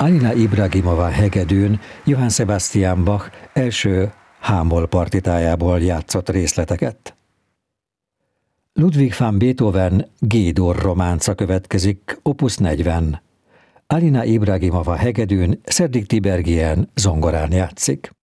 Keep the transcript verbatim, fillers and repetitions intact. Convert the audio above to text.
Alina Ibragimova hegedűn Johann Sebastian Bach első H-moll partitájából játszott részleteket. Ludwig van Beethoven G-dur románca következik, opus negyven. Alina Ibragimova hegedűn, Cedric Tiberghien zongorán játszik.